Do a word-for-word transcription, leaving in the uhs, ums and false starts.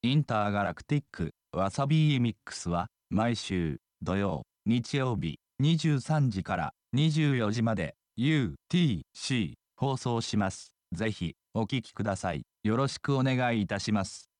インターガラクティックわさびミックスは毎週土曜、日曜日にじゅうさんじからにじゅうよじまで ユーティーシー 放送します。ぜひお聞きください。よろしくお願いいたします。